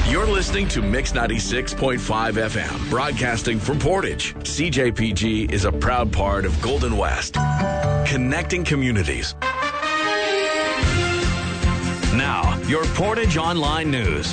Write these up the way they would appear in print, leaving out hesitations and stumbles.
You're listening to Mix 96.5 FM, broadcasting from Portage. CJPG is a proud part of Golden West, connecting communities. Now, your Portage Online News.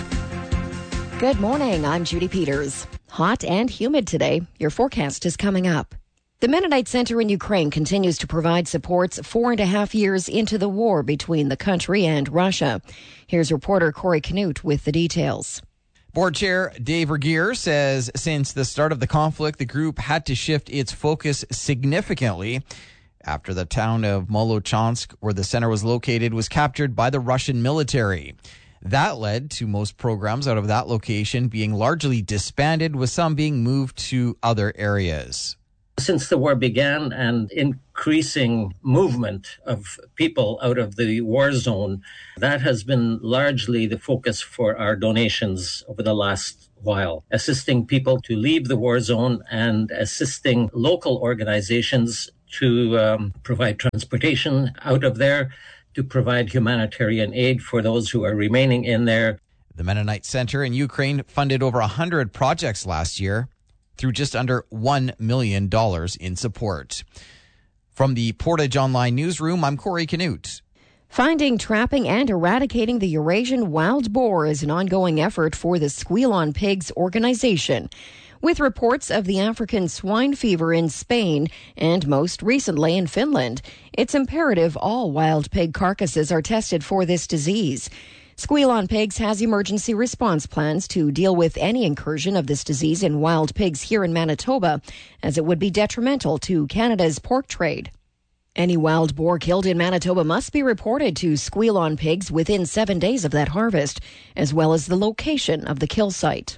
Good morning. I'm Judy Peters. Hot and humid today. Your forecast is coming up. The Mennonite Center in Ukraine continues to provide supports 4.5 years into the war between the country and Russia. Here's reporter Corey Canute with the details. Board Chair Dave Regier says since the start of the conflict, the group had to shift its focus significantly after the town of Molochansk, where the center was located, was captured by the Russian military. That led to most programs out of that location being largely disbanded, with some being moved to other areas. Since the war began, and increasing movement of people out of the war zone, that has been largely the focus for our donations over the last while, assisting people to leave the war zone and assisting local organizations to provide transportation out of there, to provide humanitarian aid for those who are remaining in there. The Mennonite Center in Ukraine funded over 100 projects last year through just under $1 million in support. From the Portage Online Newsroom, I'm Corey Canute. Finding, trapping, and eradicating the Eurasian wild boar is an ongoing effort for the Squeal on Pigs organization. With reports of the African swine fever in Spain and most recently in Finland, it's imperative all wild pig carcasses are tested for this disease. Squeal on Pigs has emergency response plans to deal with any incursion of this disease in wild pigs here in Manitoba, as it would be detrimental to Canada's pork trade. Any wild boar killed in Manitoba must be reported to Squeal on Pigs within 7 days of that harvest, as well as the location of the kill site.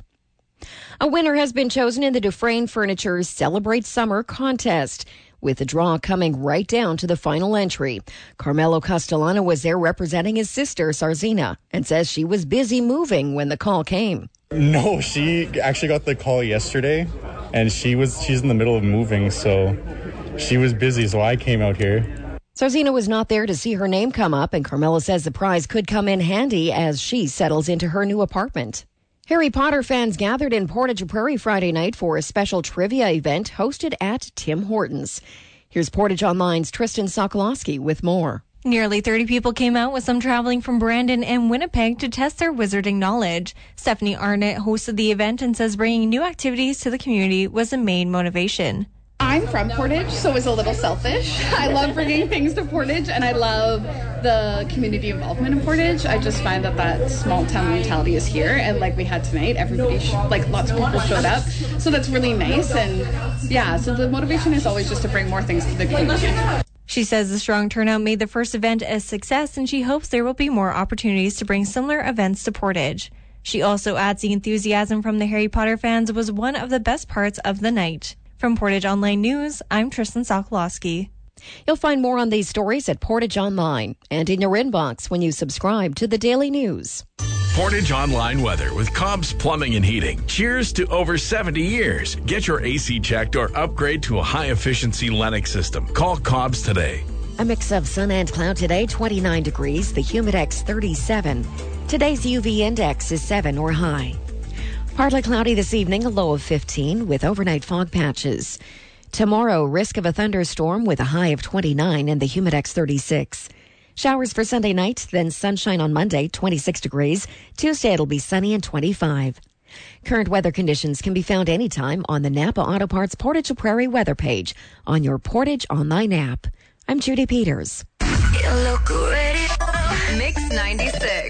A winner has been chosen in the Dufresne Furniture Celebrate Summer contest, with the draw coming right down to the final entry. Carmelo Castellano was there representing his sister, Sarzina, and says she was busy moving when the call came. No, she actually got the call yesterday, and she's in the middle of moving, so she was busy, so I came out here. Sarzina was not there to see her name come up, and Carmelo says the prize could come in handy as she settles into her new apartment. Harry Potter fans gathered in Portage Prairie Friday night for a special trivia event hosted at Tim Hortons. Here's Portage Online's Tristan Sokolowski with more. Nearly 30 people came out, with some traveling from Brandon and Winnipeg to test their wizarding knowledge. Stephanie Arnott hosted the event and says bringing new activities to the community was the main motivation. I'm from Portage, so it was a little selfish. I love bringing things to Portage, and I love the community involvement in Portage. I just find that small town mentality is here, and like we had tonight, everybody, lots of people showed up, so that's really nice. And yeah, so the motivation is always just to bring more things to the community. She says the strong turnout made the first event a success, and she hopes there will be more opportunities to bring similar events to Portage. She also adds the enthusiasm from the Harry Potter fans was one of the best parts of the night. From Portage Online News, I'm Tristan Sokolowski. You'll find more on these stories at Portage Online and in your inbox when you subscribe to the Daily News. Portage Online weather with Cobb's Plumbing and Heating. Cheers to over 70 years. Get your AC checked or upgrade to a high-efficiency Lennox system. Call Cobb's today. A mix of sun and cloud today, 29 degrees, the Humidex 37. Today's UV index is 7 or high. Partly cloudy this evening, a low of 15 with overnight fog patches. Tomorrow, risk of a thunderstorm with a high of 29 and the Humidex 36. Showers for Sunday night, then sunshine on Monday, 26 degrees. Tuesday, it'll be sunny and 25. Current weather conditions can be found anytime on the Napa Auto Parts Portage Prairie weather page on your Portage Online app. I'm Judy Peters. Mix 96.